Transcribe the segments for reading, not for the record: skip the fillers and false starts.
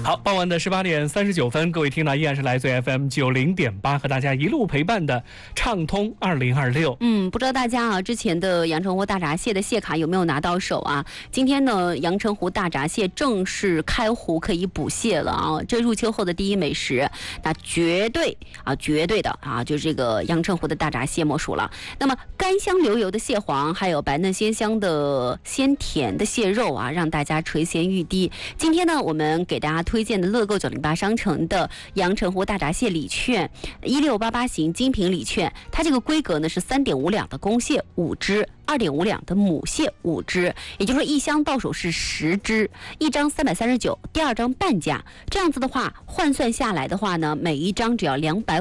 好，傍晚的18点39分，各位听到依然是来自 FM 90.8，和大家一路陪伴的畅通2026。 不知道大家啊，之前的阳澄湖大闸蟹的蟹卡有没有拿到手啊？今天呢，阳澄湖大闸蟹正式开湖，可以捕蟹了啊！这入秋后的第一美食，那绝对的啊，就是这个阳澄湖的大闸蟹莫属了。那么甘香流油的蟹黄，还有白嫩鲜香的鲜甜的蟹肉啊，让大家垂涎欲滴。今天呢，我们给大家推荐的乐购908商城的阳澄湖大闸蟹礼券1688型精品礼券，它这个规格呢是3.5两的公蟹5只，2.5两的母蟹5只，也就是说一箱到手是10只，一张339，第二张半价。这样子的话，换算下来的话呢，每一张只要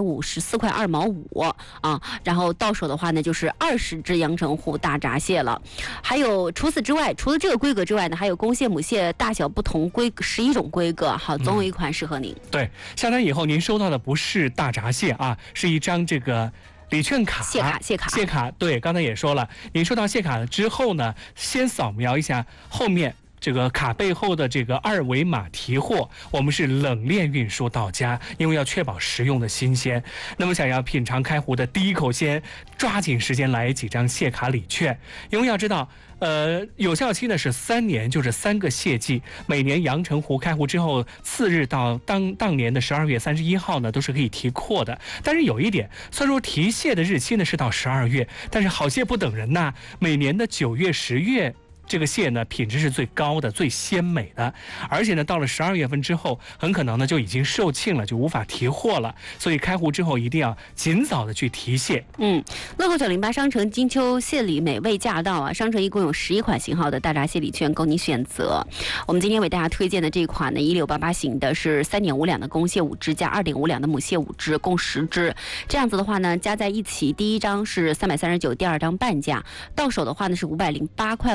254块2毛5啊，然后到手的话呢，就是20只阳澄湖大闸蟹了。还有除此之外，除了这个规格之外呢，还有公蟹、母蟹大小不同规格11种规格，好，总有一款适合您。 对，下单以后您收到的不是大闸蟹啊，是一张这个礼券卡，蟹卡。对，刚才也说了，您收到蟹卡了之后呢，先扫描一下后面这个卡背后的这个2维码提货，我们是冷链运输到家，因为要确保食用的新鲜。那么想要品尝开湖的第一口鲜，抓紧时间来几张蟹卡礼券，因为要知道有效期呢是3年，就是3个蟹季。每年阳澄湖开湖之后次日到当年的12月31号呢，都是可以提货的。但是有一点，虽然说提蟹的日期呢是到12月，但是好蟹不等人呐，每年的9月、10月。这个蟹呢，品质是最高的、最鲜美的，而且呢，到了12月份之后，很可能呢就已经售罄了，就无法提货了。所以开湖之后一定要尽早的去提蟹。 乐购908商城金秋蟹礼美味驾到啊！商城一共有11款型号的大闸蟹礼券供你选择。我们今天为大家推荐的这一款呢，1688型的是3.5两的公蟹5只加2.5两的母蟹5只，共10只。这样子的话呢，加在一起，第一张是339，第二张半价，到手的话呢是508块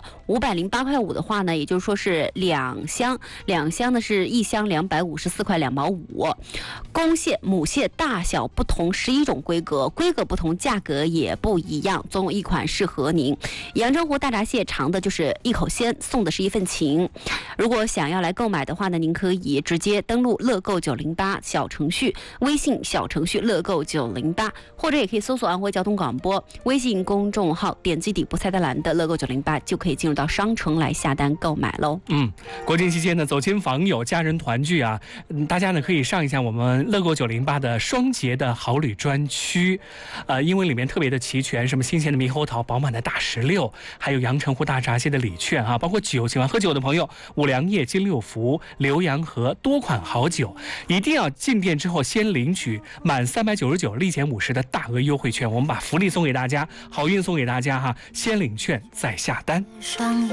5，508块5的话呢，也就是说是2箱呢是一箱254块2毛5。公蟹、母蟹大小不同，11种规格不同，价格也不一样，总有一款适合您。阳澄湖大闸蟹尝的就是一口鲜，送的是一份情。如果想要来购买的话呢，您可以直接登录乐购908小程序，微信小程序乐购908，或者也可以搜索安徽交通广播微信公众号，点击底部菜单栏的乐购908，就可以进入到商城来下单购买喽。 国庆期间呢，走亲访友、家人团聚啊，大家呢可以上一下我们乐购908的双节的好旅专区，因为里面特别的齐全，什么新鲜的猕猴桃、饱满的大石榴，还有阳澄湖大闸蟹的礼券啊，包括酒，喜欢喝酒的朋友，五粮液、金六福、浏阳河多款好酒，一定要进店之后先领取满399立减50的大额优惠券，我们把福利送给大家，好运送给大家哈，先领券再下单。